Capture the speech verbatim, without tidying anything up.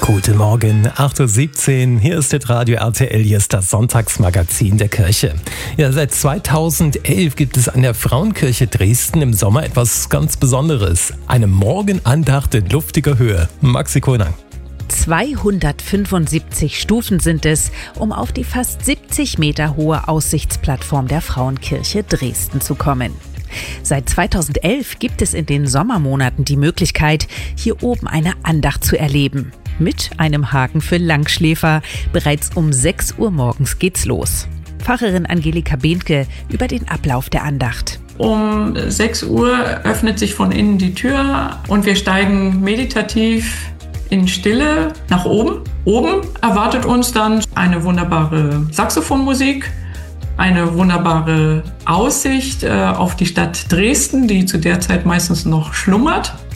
Guten Morgen, acht Uhr siebzehn, hier ist das Radio R T L, hier ist das Sonntagsmagazin der Kirche. Ja, seit zweitausendelf gibt es an der Frauenkirche Dresden im Sommer etwas ganz Besonderes. Eine Morgenandacht in luftiger Höhe. Maxi Konang. zweihundertfünfundsiebzig Stufen sind es, um auf die fast siebzig Meter hohe Aussichtsplattform der Frauenkirche Dresden zu kommen. Seit zweitausendelf gibt es in den Sommermonaten die Möglichkeit, hier oben eine Andacht zu erleben. Mit einem Haken für Langschläfer. Bereits um sechs Uhr morgens geht's los. Pfarrerin Angelika Behnke über den Ablauf der Andacht. Um sechs Uhr öffnet sich von innen die Tür und wir steigen meditativ in Stille nach oben. Oben erwartet uns dann eine wunderbare Saxophonmusik, eine wunderbare Aussicht äh, auf die Stadt Dresden, die zu der Zeit meistens noch schlummert.